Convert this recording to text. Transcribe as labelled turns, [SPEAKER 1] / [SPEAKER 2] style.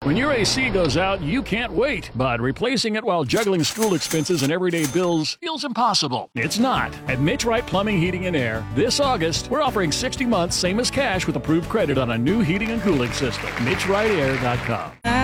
[SPEAKER 1] When your AC goes out, you can't wait, but replacing it while juggling school expenses and everyday bills feels impossible. It's not. At Mitch Wright Plumbing, Heating, and Air, this August, we're offering 60 months, same as cash, with approved credit on a new heating and cooling system. MitchWrightAir.com.